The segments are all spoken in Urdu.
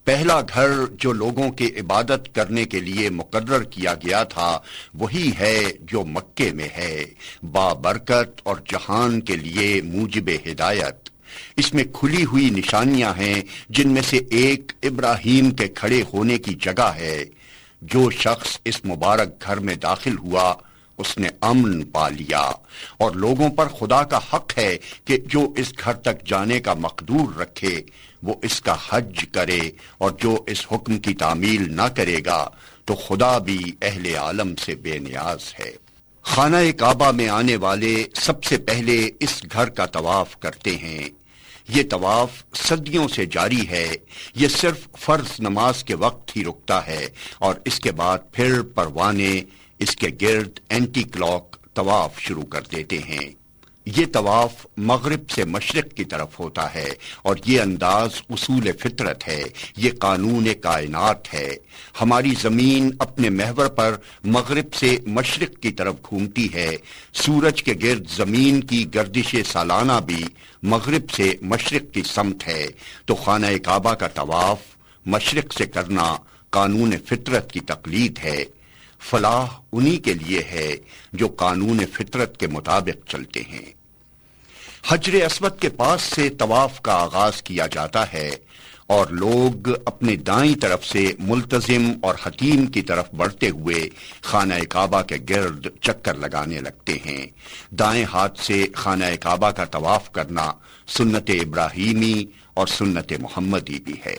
پہلا گھر جو لوگوں کے عبادت کرنے کے لیے مقرر کیا گیا تھا وہی ہے جو مکے میں ہے، بابرکت اور جہان کے لیے موجب ہدایت۔ اس میں کھلی ہوئی نشانیاں ہیں جن میں سے ایک ابراہیم کے کھڑے ہونے کی جگہ ہے۔ جو شخص اس مبارک گھر میں داخل ہوا اس نے امن پا لیا، اور لوگوں پر خدا کا حق ہے کہ جو اس گھر تک جانے کا مقدور رکھے وہ اس کا حج کرے، اور جو اس حکم کی تعمیل نہ کرے گا تو خدا بھی اہل عالم سے بے نیاز ہے۔ خانہ کعبہ میں آنے والے سب سے پہلے اس گھر کا طواف کرتے ہیں۔ یہ طواف صدیوں سے جاری ہے، یہ صرف فرض نماز کے وقت ہی رکتا ہے، اور اس کے بعد پھر پروانے اس کے گرد اینٹی کلاک طواف شروع کر دیتے ہیں۔ یہ طواف مغرب سے مشرق کی طرف ہوتا ہے، اور یہ انداز اصول فطرت ہے، یہ قانون کائنات ہے۔ ہماری زمین اپنے محور پر مغرب سے مشرق کی طرف گھومتی ہے، سورج کے گرد زمین کی گردش سالانہ بھی مغرب سے مشرق کی سمت ہے، تو خانہ کعبہ کا طواف مشرق سے کرنا قانون فطرت کی تقلید ہے۔ فلاح انہی کے لیے ہے جو قانون فطرت کے مطابق چلتے ہیں۔ حجر اسود کے پاس سے طواف کا آغاز کیا جاتا ہے، اور لوگ اپنے دائیں طرف سے ملتزم اور حتیم کی طرف بڑھتے ہوئے خانہ کعبہ کے گرد چکر لگانے لگتے ہیں۔ دائیں ہاتھ سے خانہ کعبہ کا طواف کرنا سنت ابراہیمی اور سنت محمدی بھی ہے۔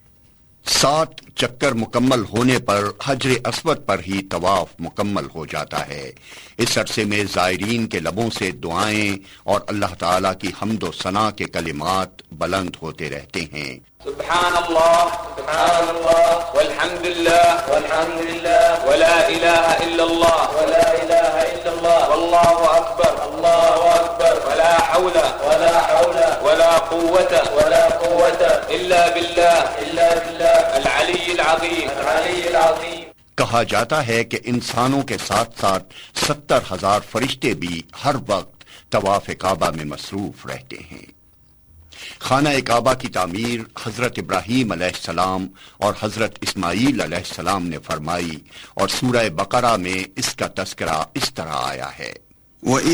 7 چکر مکمل ہونے پر حجر اسود پر ہی طواف مکمل ہو جاتا ہے۔ اس عرصے میں زائرین کے لبوں سے دعائیں اور اللہ تعالیٰ کی حمد و ثنا کے کلمات بلند ہوتے رہتے ہیں۔ سبحان اللہ والحمد للہ ولا الہ الا اللہ واللہ اکبر ولا حول ولا قوة الا باللہ العلی العظیم۔ کہا جاتا ہے کہ انسانوں کے ساتھ ساتھ 70,000 فرشتے بھی ہر وقت طواف کعبہ میں مصروف رہتے ہیں۔ خانہ کعبہ کی تعمیر حضرت ابراہیم علیہ السلام اور حضرت اسماعیل علیہ السلام نے فرمائی، اور سورہ بقرہ میں اس کا تذکرہ اس طرح آیا ہے۔